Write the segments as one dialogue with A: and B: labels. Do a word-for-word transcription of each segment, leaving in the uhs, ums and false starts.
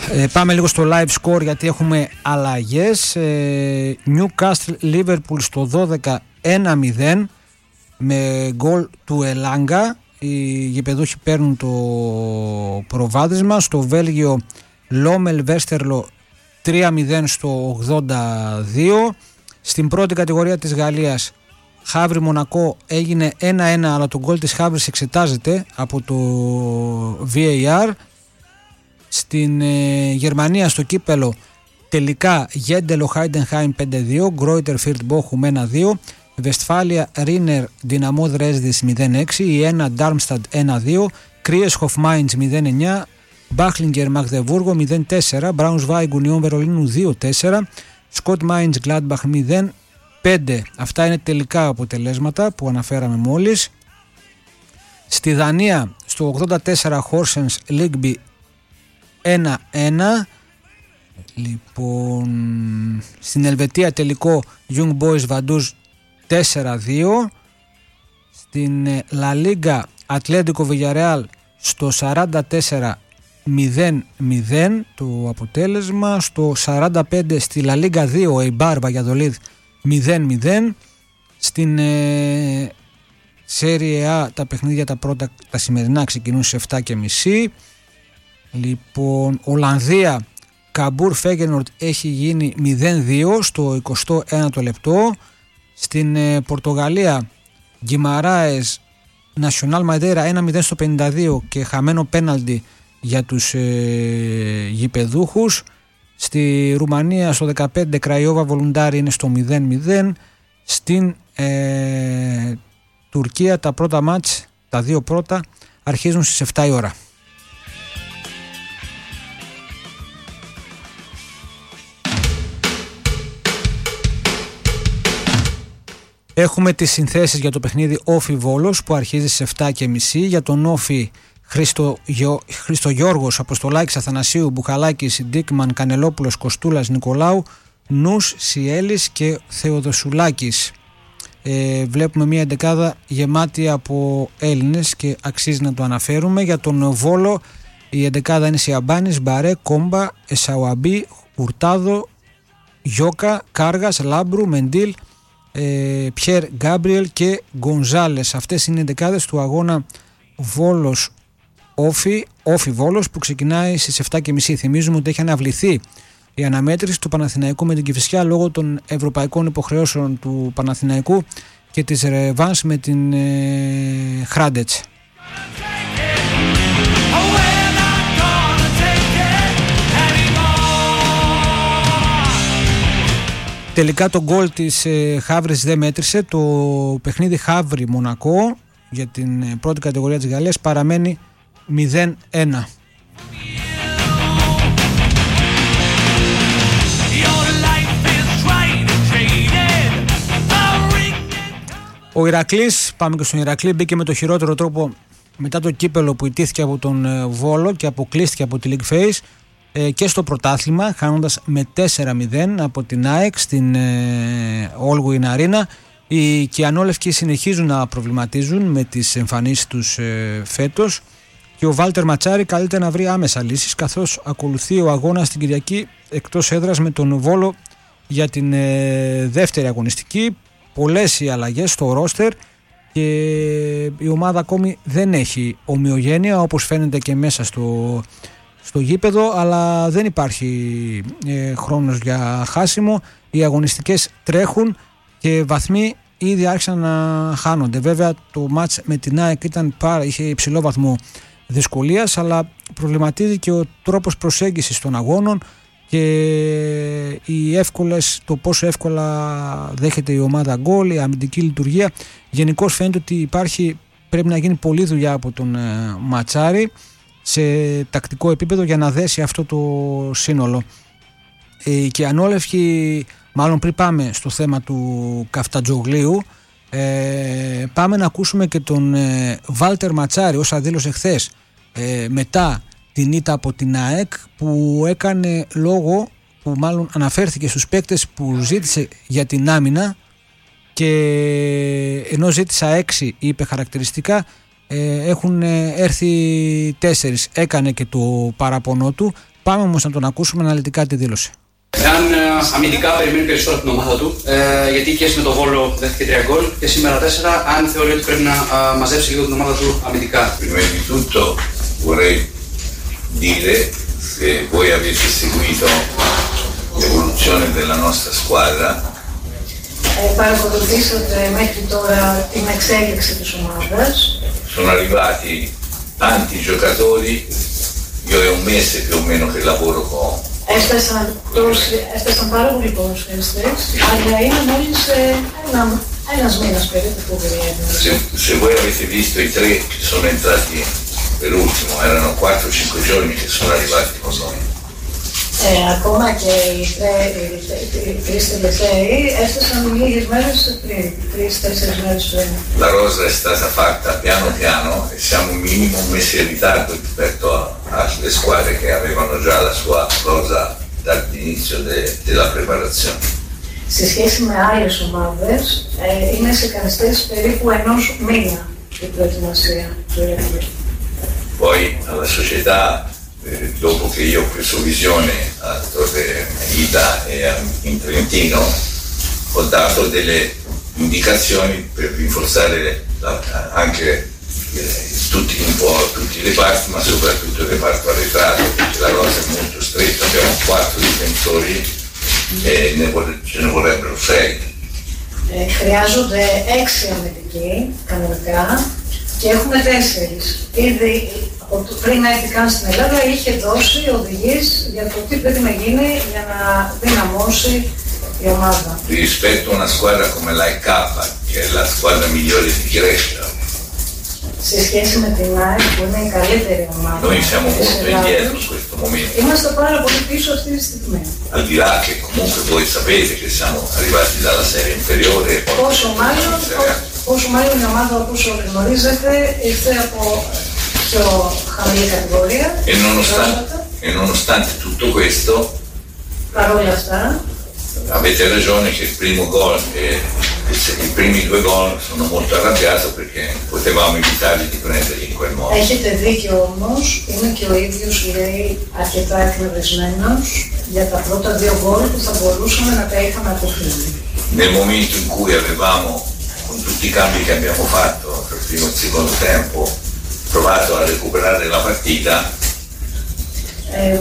A: Ε, πάμε λίγο στο live score γιατί έχουμε αλλαγές. ε, Newcastle Liverpool στο δώδεκα ένα μηδέν με γκολ του Ελάγκα. Οι γηπεδούχοι παίρνουν το προβάδισμα. Στο Βέλγιο Λόμελ Βέστερλο τρία μηδέν στο ογδόντα δύο. Στην πρώτη κατηγορία της Γαλλίας Χαύρι Μονακό έγινε ένα ένα, αλλά το γκολ της Χαύρης εξετάζεται από το βι έι αρ. Στην ε, Γερμανία στο κύπελο τελικά Γέντελο Χάιντενχάιμ πέντε δύο, Γκρόιτερ Φιρτ Μπόχουμ ένα δύο, Βεστφάλια Ρίνερ Δυναμό Δρέσδης μηδέν έξι, Ιένα Ντάρμσταντ ένα δύο, Κρίεσχοφ Μάιντς μηδέν εννιά, Μπάχλιγκερ Μαγδεβούργο μηδέν τέσσερα, Μπράουνσβάιγκ Ουνιόν Βερολίνου δύο τέσσερα, Σκοτ Μάιντς Γκλάντμπαχ μηδέν πέντε. Αυτά είναι τελικά αποτελέσματα που αναφέραμε μόλις. Στη Δανία στο ογδόντα τέσσερα Χόρσενς Λίγκμπι ένα ένα. Λοιπόν, στην Ελβετία τελικό Young Boys Vaduz τέσσερα δύο. Στην La Liga Ατλέντικο Villarreal στο σαράντα τέσσερα μηδέν μηδέν το αποτέλεσμα. Στο σαράντα πέντε στη La Liga δύο Eibar Valladolid μηδέν μηδέν. Στην ε, Serie A τα παιχνίδια τα πρώτα τα σημερινά ξεκινούν σε επτά και μισή. Λοιπόν, Ολλανδία Καμπούρ Φέγενορντ έχει γίνει μηδέν δύο στο εικοστό ένατο λεπτό. Στην ε, Πορτογαλία Γκιμαράες Νασιονάλ Μαδέρα ένα μηδέν στο πενήντα δύο και χαμένο πέναλτι για τους ε, γηπεδούχους. Στη Ρουμανία στο δεκαπέντε Κραϊόβα Βολουντάρι είναι στο μηδέν μηδέν. Στην ε, Τουρκία τα πρώτα μάτς, τα δύο πρώτα αρχίζουν στις επτά η ώρα. Έχουμε τις συνθέσεις για το παιχνίδι Όφι Βόλος που αρχίζει στις επτά και μισή. Για τον Όφι Χρήστο, Γιο, Χριστογιώργος, Αποστολάκης, Αθανασίου, Μπουχαλάκης, Ντίκμαν, Κανελόπουλος, Κοστούλας, Νικολάου, Νους, Σιέλης και Θεοδοσουλάκης. Ε, βλέπουμε μια εντεκάδα γεμάτη από Έλληνες και αξίζει να το αναφέρουμε. Για τον Βόλο η εντεκάδα είναι Σιαμπάνης, Μπαρέ, Κόμπα, Εσαουαμπή, Ουρτάδο, Γιώκα, Κάργας, Λάμπρου, Μεντίλ, ε, Πιέρ Γκάμπριελ και Γκονζάλες. Αυτές είναι οι εντεκάδες του αγώνα Βόλος Όφι, Όφι Βόλος που ξεκινάει στις επτά και μισή. Θυμίζουμε ότι έχει αναβληθεί η αναμέτρηση του Παναθηναϊκού με την Κηφισιά λόγω των ευρωπαϊκών υποχρεώσεων του Παναθηναϊκού και της ρεβάνς με την ε, Χράντετς. Τελικά το γκολ της ε, Χαύρης δεν μέτρησε. Το παιχνίδι Χαύρη Μονακό για την ε, πρώτη κατηγορία της Γαλλίας παραμένει μηδέν ένα. Ο Ηρακλής, πάμε και στον Ηρακλή, μπήκε με το χειρότερο τρόπο μετά το κύπελο που ιτήθηκε από τον Βόλο και αποκλείστηκε από τη League Phase ε, και στο πρωτάθλημα, χάνοντας με τέσσερα μηδέν από την ΑΕΚ στην ε, Όλγουιν Αρίνα. Οι κιανόλευκοι συνεχίζουν να προβληματίζουν με τις εμφανίσεις τους ε, φέτος και ο Βάλτερ Ματσάρη καλείται να βρει άμεσα λύσεις, καθώς ακολουθεί ο αγώνας την Κυριακή εκτός έδρας με τον Βόλο για την ε, δεύτερη αγωνιστική. Πολλές οι αλλαγές στο ρόστερ και η ομάδα ακόμη δεν έχει ομοιογένεια, όπως φαίνεται και μέσα στο, στο γήπεδο, αλλά δεν υπάρχει ε, χρόνος για χάσιμο. Οι αγωνιστικές τρέχουν και βαθμοί ήδη άρχισαν να χάνονται. Βέβαια το μάτς με την ΑΕΚ ήταν πάρα, είχε υψηλό βαθμό δυσκολίας, αλλά προβληματίζει και ο τρόπος προσέγγισης των αγώνων και οι εύκολες, το πόσο εύκολα δέχεται η ομάδα γκολ, η αμυντική λειτουργία. Γενικώς φαίνεται ότι υπάρχει, πρέπει να γίνει πολλή δουλειά από τον ε, Ματσάρη σε τακτικό επίπεδο για να δέσει αυτό το σύνολο. Ε, και ανόλευκοι, μάλλον πριν πάμε στο θέμα του Καφτατζογλίου, ε, πάμε να ακούσουμε και τον ε, Βάλτερ Ματσάρη όσα δήλωσε χθες ε, μετά την ήττα από την ΑΕΚ, που έκανε λόγο, που μάλλον αναφέρθηκε στους παίκτες που ζήτησε για την άμυνα και ενώ ζήτησα έξι είπε χαρακτηριστικά, ε, έχουν έρθει τέσσερις. Έκανε και το παραπονό του. Πάμε όμως να τον ακούσουμε αναλυτικά τη δήλωση.
B: Εάν αμυντικά περιμένει περισσότερο από την ομάδα του, ε, γιατί και με το Βόλο δέχτηκε τρία γκολ και σήμερα τέσσερα, αν θεωρεί ότι πρέπει να α, μαζέψει λίγο την ομάδα του αμυντικά.
C: Prima di tutto vorrei dire, se voi avete seguito l'evoluzione della nostra squadra,
D: ε, παρακολουθήσατε μέχρι τώρα την εξέλιξη της ομάδας.
C: Sono arrivati tanti giocatori, io è un mese più o meno che lavoro con.
D: Έφτασαν, έφτασαν πάρα πολλοί ποδοσφαιριστές, αλλά είναι μόλις ένα, ένας μήνας περίπου που περιέγραψαν.
C: Se, se voi avete visto i tre che sono entrati per ultimo, erano quattro cinque giorni che sono arrivati con noi.
D: Ε, ακόμα και οι, οι, οι τρεις τελευταίοι έφτασαν λίγες μέρες πριν, τρεις-τέσσερις μέρες πριν.
C: La rosa è stata fatta piano piano e siamo un minimo un mese in ritardo rispetto alle squadre che avevano già la sua rosa dall'inizio de, della preparazione.
D: Σε σχέση με άλλες ομάδες, ε, είναι σε καθυστέρηση περίπου ενός μήνα η προετοιμασία του Ηρακλή.
C: Poi alla società, eh, dopo che io ho preso visione a Torre Ida e a, in Trentino, ho dato delle indicazioni per rinforzare la, anche eh, tutti, un po' tutti i reparti, ma soprattutto il reparto arretrato, perché la rosa è molto stretta, abbiamo quattro difensori e ne vorre- ce ne vorrebbero sei.
D: Ε, χρειάζονται έξι αμυντικοί κανονικά και έχουμε τέσσερις. Ήδη πριν έρθει καν στην Ελλάδα είχε δώσει οδηγίες για το τι πρέπει να γίνει για να δυναμώσει η ομάδα.
C: Rispetto a una squadra come l'A E K, che è la squadra migliore di Grecia,
D: σε σχέση με την ΑΕΚ που είναι η καλύτερη ομάδα
C: noi siamo
D: της
C: molto indietro in
D: Ελλάδος,
C: questo momento.
D: είμαστε πάρα πολύ πίσω αυτή τη στιγμή.
C: Al di là che comunque voi sapete che siamo arrivati dalla serie inferiore e poi
D: Πόσο μάλλον,
C: Serie A.
D: πόσο μάλλον η ομάδα, όπως όλοι γνωρίζετε, ήρθε από πιο χαμηλή κατηγορία.
C: E nonostante, e nonostante tutto questo,
D: Παρ' όλα αυτά,
C: avete ragione che il primo gol e i primi due gol sono molto arrabbiato perché potevamo evitarli di prenderli in quel modo.
D: έχετε δίκιο όμως, είναι και ο ίδιος λέει αρκετά εκνευρισμένος για τα πρώτα δύο γκολ που θα μπορούσαμε να τα είχαμε αποφύγει.
C: Nel momento in cui avevamo, con tutti i cambi che abbiamo fatto tra il primo e il secondo tempo, provato a recuperare la partita,
D: Ε,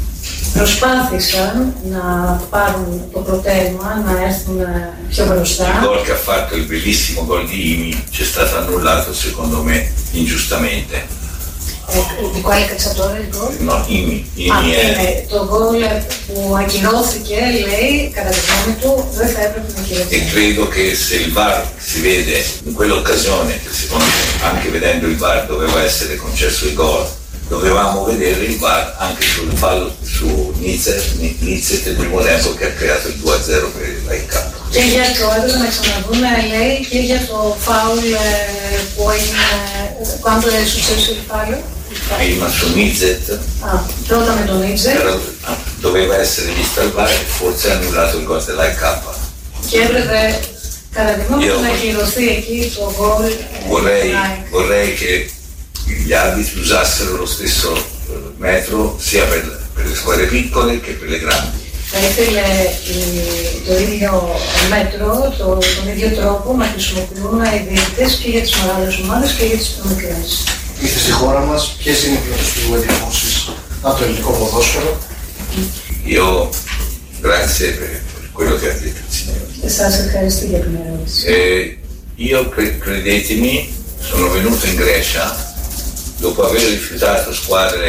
D: προσπάθησαν να πάρουν το προτέρημα, να έρθουν πιο
C: il
D: μπροστά.
C: gol che ha fatto, il bellissimo gol di Imi, ci è stato annullato secondo me ingiustamente.
D: Ε, di quale calciatore il gol?
C: No, Imi,
D: Α,
C: Imi è,
D: είναι το γκολ που ακυρώθηκε, λέει, κατά τη γνώμη του, δεν θα έπρεπε να
C: e
D: ακυρωθεί.
C: credo che se il V A R si vede in quell'occasione, che secondo me anche vedendo il V A R doveva essere concesso il gol, dovevamo vedere il V A R anche sul fallo su Nizet, Nizet del primo tempo che ha creato il due a zero per l'A E K.
D: Και για το έπρεπε να ξαναδούμε, λέει, και για το φάουλ ε, που έγινε, quando è successo il fallo?
C: Prima su Nizet
D: Α, πρώτα με τον Ίτζερ
C: era- doveva essere vista al V A R e forse ha annullato il gol dell'A E K.
D: και έπρεπε, κατά τη γνώμη του,
C: Io-
D: να ακυρωθεί εκεί το γκολ. ε,
C: Vorrei,
D: του ΑΕΚ.
C: vorrei che gli arbitri usassero lo stesso eh, metro sia per, per le squadre piccole che per le grandi.
D: Θα ήθελε η- το ίδιο μέτρο, το, τον ίδιο τρόπο να χρησιμοποιούν οι διαιτητές και για τις μεγάλες ομάδες και για τις πιο μικρές.
E: Ήρθε στη χώρα μας, ποιες είναι οι πρώτες του εντυπώσεις από το ελληνικό ποδόσφαιρο?
C: Io grazie per, per quello che ha detto il signore.
D: Σας ευχαριστώ για την ερώτηση.
C: Eh, io cre- credetemi, sono venuto in Grecia dopo aver rifiutato squadre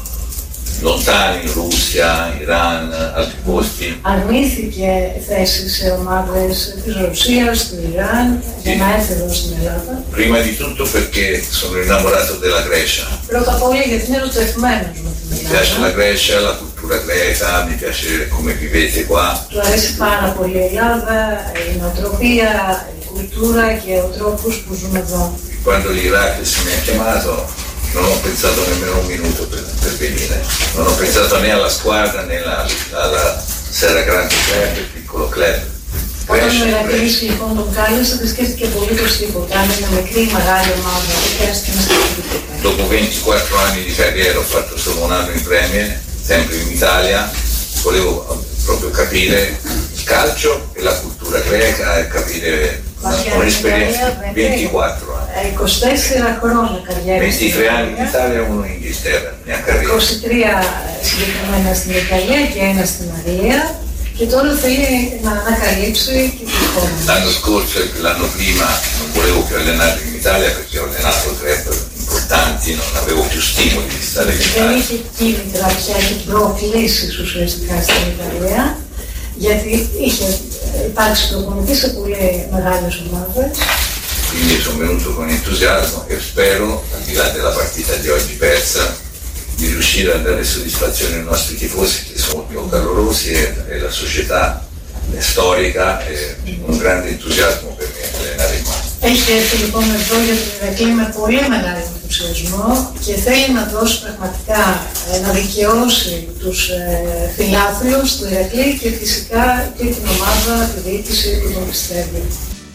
C: lontane in Russia, Iran, altri posti.
D: Αρνήθηκε θέση σε ομάδες της Ρωσίας, του Ιράν, για να έρθει εδώ στην Ελλάδα.
C: Prima di tutto perché sono innamorato della Grecia.
D: Πρώτα απ' όλα γιατί είναι ερωτευμένος με
C: Mi
D: την
C: piace la
D: Ελλάδα.
C: Grecia, la cultura greca, mi piace come vivete qua.
D: Του αρέσει πάρα πολύ η Ελλάδα, η νοοτροπία, η κουλτούρα και ο τρόπος που ζούμε εδώ.
C: Quando l'Iraq si mi ha chiamato non ho pensato nemmeno un minuto per, per venire. Non ho pensato né alla squadra né alla, alla se era grande club, piccolo club.
D: Όταν ο
C: Grecia,
D: Ηρακλής
C: Grecia.
D: λοιπόν τον κάλεσε, δεν σκέφτηκε απολύτως τίποτα. Αν είναι μικρή ή μεγάλη ομάδα, δεν χρειάστηκε να σκεφτεί τίποτα.
C: Dopo ventiquattro anni di carriera ho fatto solo un anno in Premier, sempre in Italia, volevo proprio capire il calcio e la cultura greca e capire un'esperienza ventiquattro anni.
D: είκοσι τέσσερα χρόνια καριέρα.
C: ventitré anni in Italia, uno in Inghilterra, mia carriera.
D: είκοσι τρία συγκεκριμένα στην Ιταλία και ένα στην Αγγλία. Και τώρα θέλει να ανακαλύψει και τη χώρα.
C: L'anno scorso e l'anno prima non volevo più allenare in Italia perché ho allenato club importanti, non avevo più stimoli di stare in Italia.
D: Δεν είχε κίνητρα πια και προκλήσεις ουσιαστικά στην Ιταλία, γιατί είχε υπάρξει προπονητή σε πολύ μεγάλες ομάδες.
C: Quindi sono venuto con entusiasmo e spero, al di là della partita di oggi persa, di riuscire a dare soddisfazione ai nostri tifosi che sono molto calorosi e, e la società è storica e un grande entusiasmo per me allenare il Massa.
D: Έχει έρθει λοιπόν εδώ για την Ηρακλή με πολύ μεγάλο ενθουσιασμό και θέλει να δώσει πραγματικά, να δικαιώσει τους ε, φιλάθλους του Ηρακλή και φυσικά και την ομάδα, τη διοίκηση που τον πιστεύει.